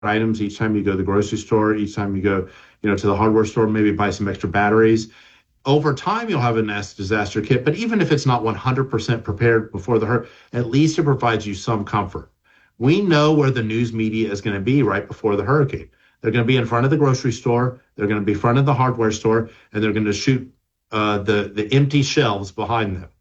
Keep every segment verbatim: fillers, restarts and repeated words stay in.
items each time you go to the grocery store, each time you go, you know, to the hardware store, maybe buy some extra batteries. Over time, you'll have a nest disaster kit, but even if it's not one hundred percent prepared before the hurt, at least it provides you some comfort. We know where the news media is going to be right before the hurricane. They're going to be in front of the grocery store, they're going to be in front of the hardware store, and they're going to shoot uh, the, the empty shelves behind them.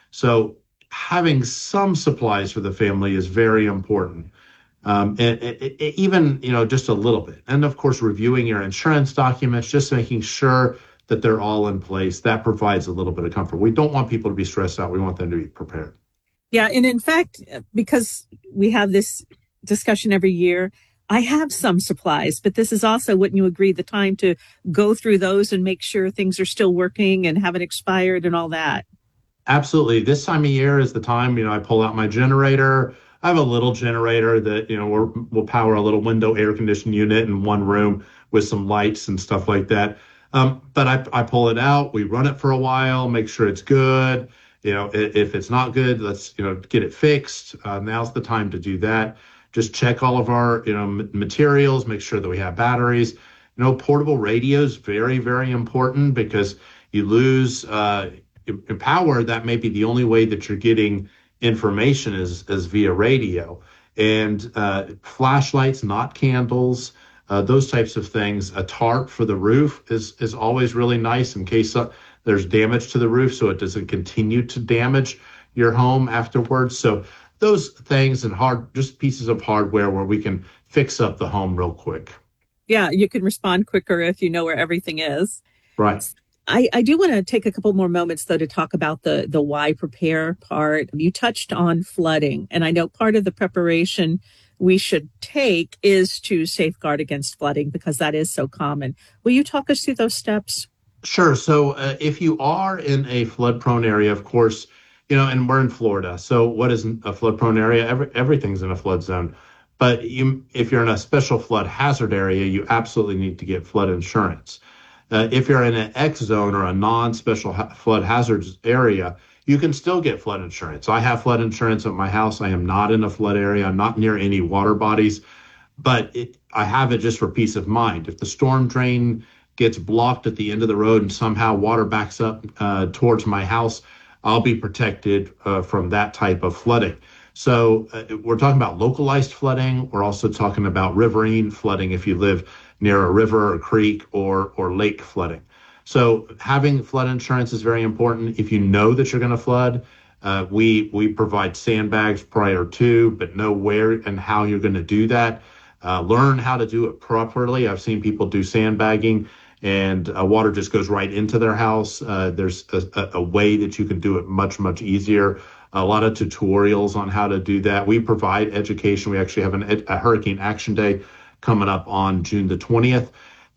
So having some supplies for the family is very important. Um, and, and, and even, you know, just a little bit. And of course, reviewing your insurance documents, just making sure that they're all in place. That provides a little bit of comfort. We don't want people to be stressed out. We want them to be prepared. Yeah. And in fact, because we have this discussion every year, I have some supplies, but this is also, wouldn't you agree, the time to go through those and make sure things are still working and haven't expired and all that? Absolutely. This time of year is the time, you know, I pull out my generator. I have a little generator that, you know, we're, we'll power a little window air conditioning unit in one room with some lights and stuff like that. Um, but I, I pull it out, we run it for a while, make sure it's good. You know, if, if it's not good, let's, you know, get it fixed. Uh, now's the time to do that. Just check all of our, you know, materials, make sure that we have batteries. You know, portable radios, very, very important because you lose uh, power. That may be the only way that you're getting information is, is via radio. And uh, flashlights, not candles, uh, those types of things. A tarp for the roof is, is always really nice in case uh, there's damage to the roof so it doesn't continue to damage your home afterwards. So those things and hard, just pieces of hardware where we can fix up the home real quick. Yeah, you can respond quicker if you know where everything is. Right. I, I do want to take a couple more moments, though, to talk about the, the why prepare part. You touched on flooding, and I know part of the preparation we should take is to safeguard against flooding because that is so common. Will you talk us through those steps? Sure. So uh, if you are in a flood prone area, of course, you know, and we're in Florida. So what is a flood prone area? Every, everything's in a flood zone. But you, if you're in a special flood hazard area, you absolutely need to get flood insurance. Uh, if you're in an X zone or a non-special ha- flood hazards area, you can still get flood insurance. I have flood insurance at my house. I am not in a flood area. I'm not near any water bodies, but it, I have it just for peace of mind. If the storm drain gets blocked at the end of the road and somehow water backs up uh, towards my house, I'll be protected uh, from that type of flooding. So uh, we're talking about localized flooding. We're also talking about riverine flooding if you live near a river or creek or or lake flooding. So having flood insurance is very important. If you know that you're going to flood, uh, we we provide sandbags prior to, but know where and how you're going to do that. Uh, learn how to do it properly. I've seen people do sandbagging and uh, water just goes right into their house. Uh, there's a, a way that you can do it much, much easier. A lot of tutorials on how to do that. We provide education. We actually have an, a Hurricane Action Day coming up on June the twentieth.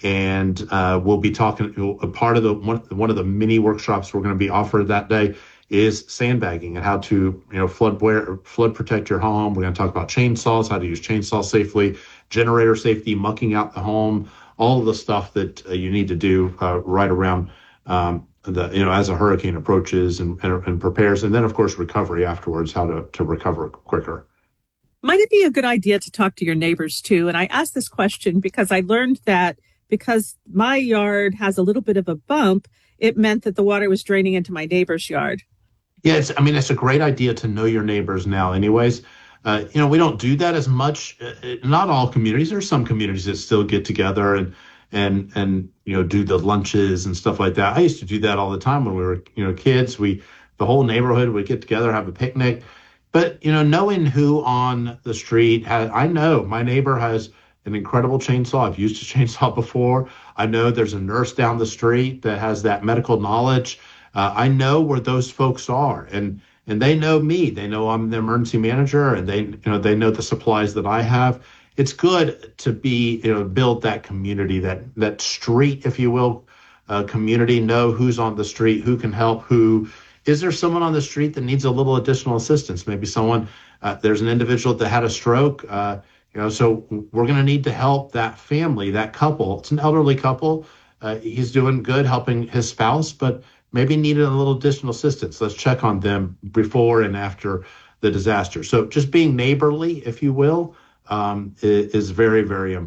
And uh, we'll be talking, a part of the one, one of the mini workshops we're going to be offered that day is sandbagging and how to, you know, flood wear, flood protect your home. We're going to talk about chainsaws, how to use chainsaws safely, generator safety, mucking out the home, all of the stuff that uh, you need to do uh, right around um, the, you know, as a hurricane approaches and, and, and prepares. And then, of course, recovery afterwards, how to, to recover quicker. Might it be a good idea to talk to your neighbors too? And I asked this question because I learned that because my yard has a little bit of a bump, it meant that the water was draining into my neighbor's yard. Yeah, it's, I mean, it's a great idea to know your neighbors now anyways. Uh, you know, we don't do that as much. Uh, not all communities. There's some communities that still get together and, and, and, you know, do the lunches and stuff like that. I used to do that all the time when we were, you know, kids. We, the whole neighborhood would get together, have a picnic. But, you know, knowing who on the street has, I know my neighbor has an incredible chainsaw. I've used a chainsaw before. I know there's a nurse down the street that has that medical knowledge. Uh, I know where those folks are, and and they know me. They know I'm the emergency manager, and they you know they know the supplies that I have. It's good to be you know build that community, that that street, if you will, uh, community. Know who's on the street, who can help, who. Is there someone on the street that needs a little additional assistance? Maybe someone, uh, there's an individual that had a stroke, uh, you know, so we're going to need to help that family, that couple. It's an elderly couple. Uh, he's doing good helping his spouse, but maybe needed a little additional assistance. Let's check on them before and after the disaster. So just being neighborly, if you will, um, is, is very, very important.